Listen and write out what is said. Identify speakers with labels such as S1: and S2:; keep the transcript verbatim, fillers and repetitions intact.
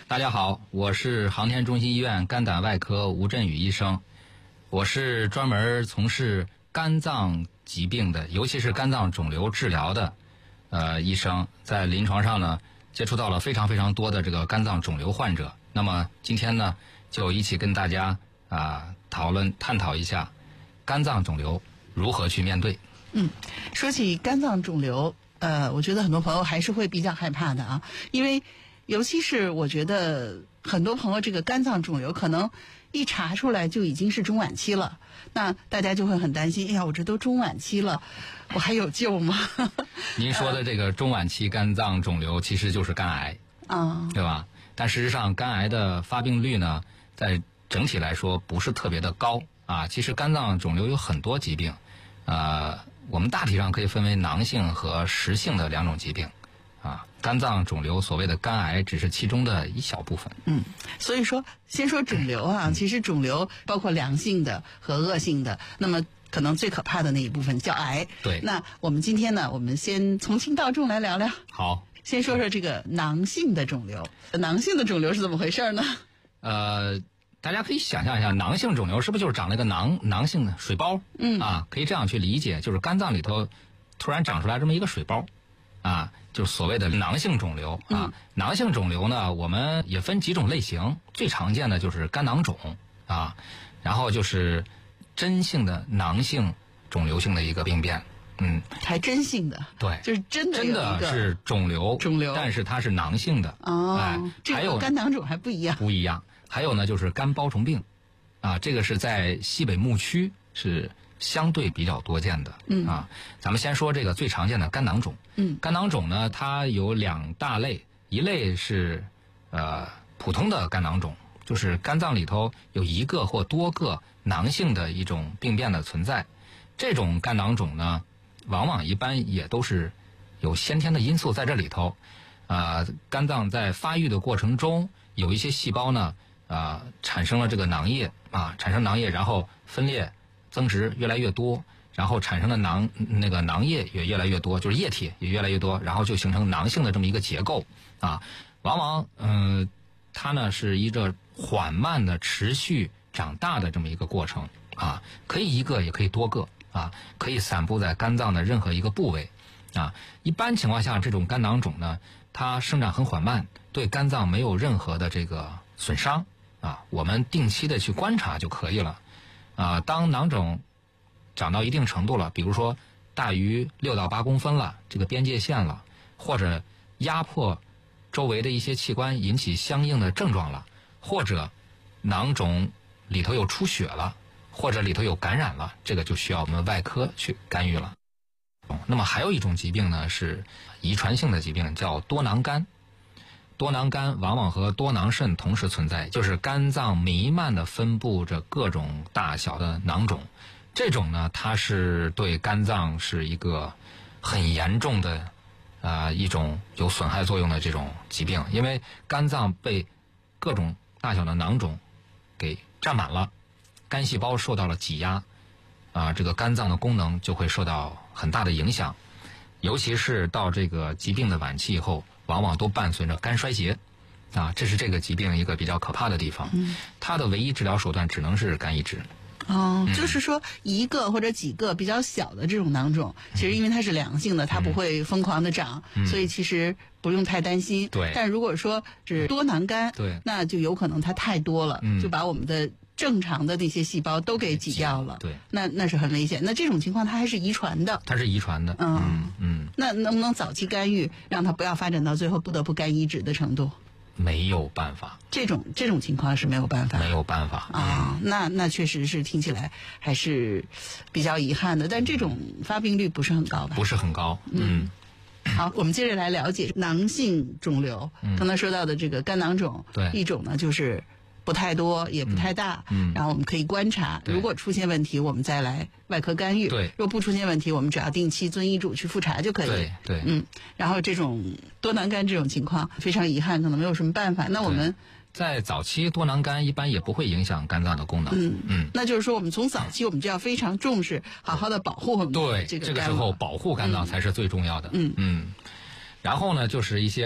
S1: 大家好，我是航天中心医院肝胆外科吴振宇医生，我是专门从事肝脏疾病的，尤其是肝脏肿瘤治疗的呃医生，在临床上呢接触到了非常非常多的这个肝脏肿瘤患者。那么今天呢，就一起跟大家啊、呃、讨论探讨一下肝脏肿瘤如何去面对。
S2: 嗯，说起肝脏肿瘤，呃，我觉得很多朋友还是会比较害怕的啊，因为尤其是我觉得很多朋友这个肝脏肿瘤可能一查出来就已经是中晚期了，那大家就会很担心，哎呀，我这都中晚期了，我还有救吗？
S1: 您说的这个中晚期肝脏肿瘤其实就是肝癌啊，对吧？但事实上肝癌的发病率呢，在整体来说不是特别的高啊。其实肝脏肿瘤有很多疾病，呃，我们大体上可以分为囊性和实性的两种疾病。啊，肝脏肿瘤所谓的肝癌只是其中的一小部分。
S2: 嗯，所以说先说肿瘤啊，其实肿瘤包括良性的和恶性的，那么可能最可怕的那一部分叫癌。
S1: 对。
S2: 那我们今天呢，我们先从轻到重来聊聊。
S1: 好。
S2: 先说说这个囊性的肿瘤。囊性的肿瘤是怎么回事呢？
S1: 呃，大家可以想象一下，囊性肿瘤是不是就是长了一个囊囊性的水包？嗯。啊，可以这样去理解，就是肝脏里头突然长出来这么一个水包。啊，就是所谓的囊性肿瘤啊。嗯、囊性肿瘤呢，我们也分几种类型，最常见的就是肝囊肿啊，然后就是真性的囊性肿瘤性的一个病变。嗯，
S2: 还真性的，
S1: 对，
S2: 就是真的
S1: 真的是肿瘤，
S2: 肿瘤，
S1: 但是它是囊性的。
S2: 哦，哎，还有肝囊肿还不一样，
S1: 不一样。还有呢，就是肝包虫病啊，这个是在西北牧区是相对比较多见的。嗯啊，咱们先说这个最常见的肝囊肿。嗯，肝囊肿呢，它有两大类，一类是呃普通的肝囊肿，就是肝脏里头有一个或多个囊性的一种病变的存在。这种肝囊肿呢，往往一般也都是有先天的因素在这里头。呃，肝脏在发育的过程中，有一些细胞呢，啊、呃，产生了这个囊液啊，产生囊液，然后分裂增殖越来越多。然后产生的囊那个囊液也越来越多，就是液体也越来越多，然后就形成囊性的这么一个结构啊。往往嗯、呃，它呢是一个缓慢的持续长大的这么一个过程啊，可以一个也可以多个啊，可以散布在肝脏的任何一个部位啊。一般情况下，这种肝囊肿呢，它生长很缓慢，对肝脏没有任何的这个损伤啊，我们定期的去观察就可以了啊。当囊肿长到一定程度了，比如说大于六到八公分了，这个边界线了，或者压迫周围的一些器官，引起相应的症状了，或者囊肿里头有出血了，或者里头有感染了，这个就需要我们外科去干预了。那么还有一种疾病呢，是遗传性的疾病，叫多囊肝。多囊肝往往和多囊肾同时存在，就是肝脏弥漫的分布着各种大小的囊肿。这种呢，它是对肝脏是一个很严重的啊、呃、一种有损害作用的这种疾病，因为肝脏被各种大小的囊肿给占满了，肝细胞受到了挤压啊、呃，这个肝脏的功能就会受到很大的影响，尤其是到这个疾病的晚期以后，往往都伴随着肝衰竭啊，这是这个疾病一个比较可怕的地方。嗯，它的唯一治疗手段只能是肝移植。
S2: 哦，就是说一个或者几个比较小的这种囊肿，其实因为它是良性的，它不会疯狂的长，嗯、所以其实不用太担心。
S1: 对。
S2: 但如果说是多囊肝，
S1: 对，
S2: 那就有可能它太多了，嗯、就把我们的正常的那些细胞都给挤掉了。
S1: 对。
S2: 那那是很危险。那这种情况它还是遗传的。
S1: 它是遗传的。
S2: 嗯嗯。嗯那能不能早期干预，让它不要发展到最后不得不肝移植的程度？
S1: 没有办法，
S2: 这种这种情况是没有办法，
S1: 没有办法
S2: 啊、嗯。那那确实是听起来还是比较遗憾的，但这种发病率不是很高吧？
S1: 不是很高，嗯。
S2: 嗯好，我们接着来了解囊性肿瘤。嗯、刚才说到的这个肝囊肿，
S1: 对，
S2: 一种呢就是不太多也不太大，嗯，然后我们可以观察，如果出现问题，我们再来外科干预。
S1: 对，
S2: 如果不出现问题，我们只要定期遵医嘱去复查就可以。
S1: 对对，
S2: 嗯，然后这种多囊肝这种情况非常遗憾，可能没有什么办法。那我们
S1: 在早期多囊肝一般也不会影响肝脏的功能。
S2: 嗯嗯，那就是说我们从早期我们就要非常重视，好好的保护我们的这个肝。
S1: 对，这个时候保护肝脏才是最重要的。
S2: 嗯
S1: 嗯，然后呢，就是一些